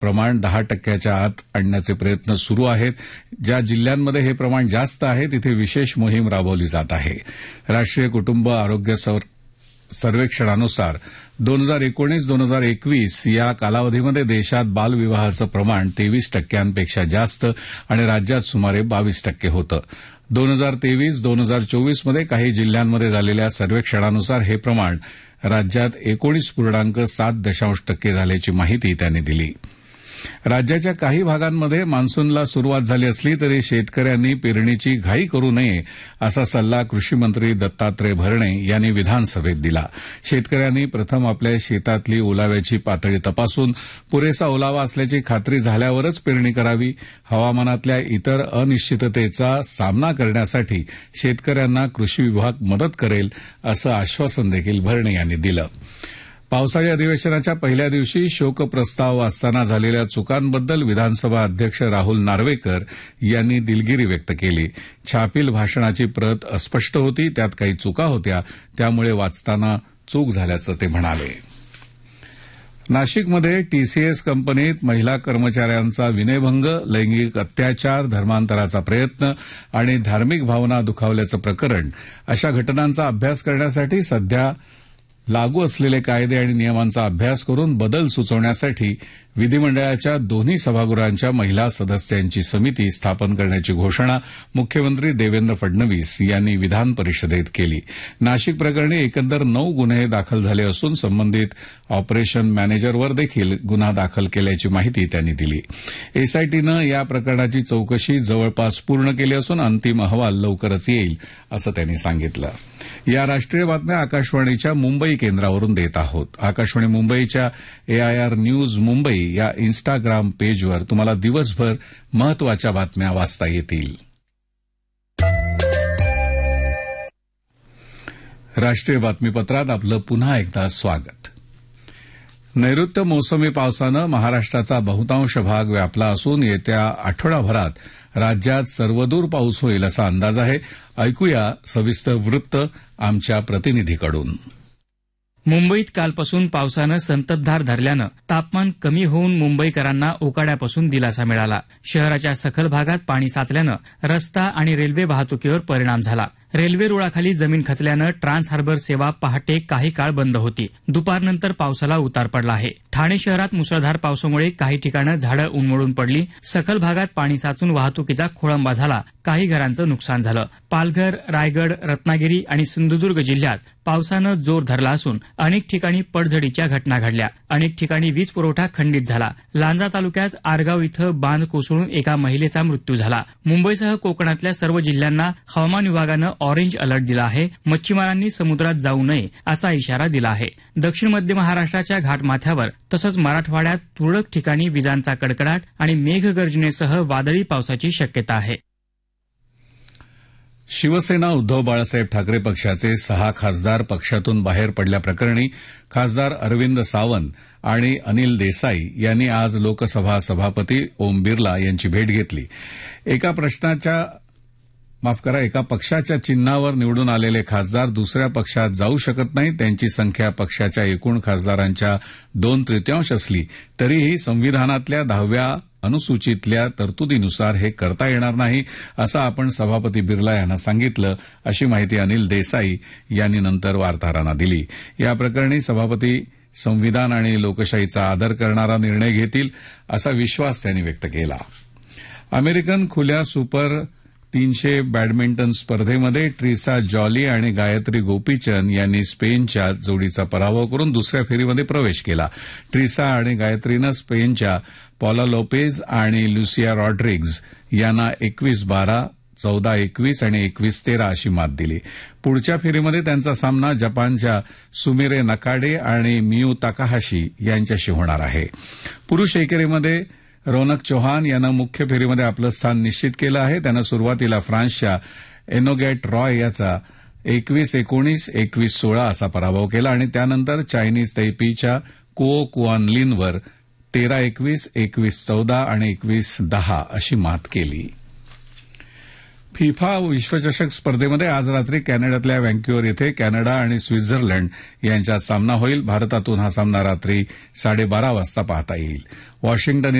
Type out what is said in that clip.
प्रमाण 10% आत आणण्याचे प्रयत्न सुरू आहेत. ज्या जिल्ह्यांमध्ये हे प्रमाण जास्त आहे तिथे विशेष मोहीम राबवली जात आहे. राष्ट्रीय कुटुंब आरोग्य सर्वेक्षणानुसार 2019-2021 या कालावधीमध्ये देशात बालविवाहाचं प्रमाण 23% जास्त आणि राज्यात सुमारे 22% होतं. 2023-2024 मध्ये काही जिल्ह्यांमध्ये झालेल्या सर्वेक्षणानुसार हे प्रमाण राज्यात 19.7% झाल्याची माहिती त्यांनी दिली. राज्याच्या काही भागांमध्ये मान्सूनला सुरुवात झाली असली तरी शेतकऱ्यांनी पेरणीची घाई करू नये असा सल्ला कृषीमंत्री दत्तात्रय भरणे यांनी विधानसभेत दिला. शेतकऱ्यांनी प्रथम आपल्या शेतातली ओलाव्याची पातळी तपासून पुरेसा ओलावा असल्याची खात्री झाल्यावरच पेरणी करावी. हवामानातल्या इतर अनिश्चिततेचा सामना करण्यासाठी शेतकऱ्यांना कृषी विभाग मदत करेल असं आश्वासन देखील भरणे यांनी दिलं. पावसाळी अधिवेशनाच्या पहिल्या दिवशी शोकप्रस्ताव वाचताना झालेल्या चुकांबद्दल विधानसभा अध्यक्ष राहुल नार्वेकर यांनी दिलगिरी व्यक्त केली. छापील भाषणाची प्रत अस्पष्ट होती, त्यात काही चुका होत्या, त्यामुळे वाचताना चूक झाल्याचं ते म्हणाले. नाशिकमध्ये टीसीएस कंपनीत महिला कर्मचाऱ्यांचा विनयभंग, लैंगिक अत्याचार, धर्मांतराचा प्रयत्न आणि धार्मिक भावना दुखावल्याचं प्रकरण अशा घटनांचा अभ्यास करण्यासाठी सध्या लागू असलेले कायदे आणि नियमांचा अभ्यास करून बदल सुचवण्यासाठी विधिमंडळाच्या दोन्ही सभागृहांच्या महिला सदस्यांची समिती स्थापन करण्याची घोषणा मुख्यमंत्री देवेंद्र फडणवीस यांनी विधान परिषदेत केली. नाशिक प्रकरणी एकंदर 9 गुन्हे दाखल झाले असून संबंधित ऑपरेशन मॅनेजरवर देखील गुन्हा दाखल केल्याची माहिती त्यांनी दिली. एसआयटीनं या प्रकरणाची चौकशी जवळपास पूर्ण केली असून अंतिम अहवाल लवकरच येईल असं त्यांनी सांगितलं. या राष्ट्रीय बातम्या आकाशवाणीच्या मुंबई केंद्रावरून देत आहोत. आकाशवाणी मुंबईच्या एआयआर न्यूज मुंबई या इन्स्टाग्राम पेजवर तुम्हाला दिवसभर महत्वाच्या बातम्या वाचता येतील. राष्ट्रीय बातमीपत्रात आपलं पुन्हा एकदा स्वागत. नैऋत्य मोसमी पावसानं महाराष्ट्राचा बहुतांश भाग व्यापला असून येत्या आठवडाभरात राज्यात सर्वदूर पाऊस होईल असा अंदाज आहे. ऐकूया सविस्तर वृत्त आमच्या प्रतिनिधीकडून. मुंबईत कालपासून पावसानं संततधार धरल्यानं तापमान कमी होऊन मुंबईकरांना उकाड्यापासून दिलासा मिळाला. शहराच्या सखल भागात पाणी साचल्यानं रस्ता आणि रेल्वे वाहतुकीवर परिणाम झाला. रेल्वे रुळाखाली जमीन खचल्यानं ट्रान्स हार्बर सेवा पहाटे काही काळ बंद होती. दुपारनंतर पावसाला उतार पडला आहे. ठाणे शहरात मुसळधार पावसामुळे काही ठिकाणं झाडं उन्मळून पडली. सखल भागात पाणी साचून वाहतुकीचा खोळंबा झाला. काही घरांचं नुकसान झालं. पालघर, रायगड, रत्नागिरी आणि सिंधुदुर्ग जिल्ह्यात पावसानं जोर धरला असून अनेक ठिकाणी पडझडीच्या घटना घडल्या. अनेक ठिकाणी वीज पुरवठा खंडित झाला. लांजा तालुक्यात आरगाव इथं बांध कोसळून एका महिलेचा मृत्यू झाला. मुंबईसह कोकणातल्या सर्व जिल्ह्यांना हवामान विभागानं ऑरेंज अलर्ट दिला आहे. मच्छीमारांनी समुद्रात जाऊ नये असा इशारा दिला आहे. दक्षिण मध्य महाराष्ट्राच्या घाटमाथ्यावर तसंच मराठवाड्यात तुरळक ठिकाणी विजांचा कडकडाट आणि मेघगर्जनेसह वादळी पावसाची शक्यता आहे. शिवसेना उद्धव बाळासाहेब ठाकरे पक्षाचे 6 खासदार पक्षातून बाहेर पडल्याप्रकरणी खासदार अरविंद सावंत आणि अनिल देसाई यांनी आज लोकसभा सभापती ओम बिर्ला यांची भेट घेतली. एका पक्षाच्या चिन्हावर निवडून आलेले खासदार दुसऱ्या पक्षात जाऊ शकत नाहीत. त्यांची संख्या पक्षाच्या एकूण खासदारांच्या 2/3 असली तरीही संविधानातल्या 10व्या अनुसूचीतल्या तरतुदीनुसार हे करता येणार नाही असं आपण सभापती बिर्ला यांना सांगितलं, अशी माहिती अनिल देसाई यांनी नंतर वार्ताहरांना दिली. या प्रकरणी सभापती संविधान आणि लोकशाहीचा आदर करणारा निर्णय घेतील असा विश्वास त्यांनी व्यक्त केला. अमेरिकन खुल्या सुपर 300 बॅडमिंटन स्पर्धेमध्ये ट्रिसा जॉली आणि गायत्री गोपीचंद यांनी स्पेनच्या जोडीचा पराभव करून दुसऱ्या फेरीमध्ये प्रवेश केला. ट्रिसा आणि गायत्रीनं स्पेनच्या पॉला लोपेज आणि लुसिया रॉड्रिग्ज यांना 21-12, 14-21 आणि 21-13 अशी मात दिली. पुढच्या फेरीमध्ये त्यांचा सामना जपानच्या सुमिरे नकाडे आणि मियू ताकाहाशी यांच्याशी होणार आहे. पुरुष एकेरीमध्ये रौनक चौहान यानं मुख्य फेरीमध्ये आपलं स्थान निश्चित केलं आहे. त्यानं सुरुवातीला फ्रान्सच्या एनोगॅट रॉय याचा 21-19, 21-16 असा पराभव केला आणि त्यानंतर चायनीज तैपीच्या कुओ कुआन लिनवर 13-21, 21-14 आणि 21-10 अशी मात केली. फिफा विश्वचषक स्पर्धेमध्ये आज रात्री कॅनडातल्या व्हँक्युव्हर इथे कॅनडा आणि स्वित्झर्लंड यांच्यात सामना होईल. भारतातून हा सामना रात्री 12:30 वाजता पाहता येईल. वॉशिंग्टन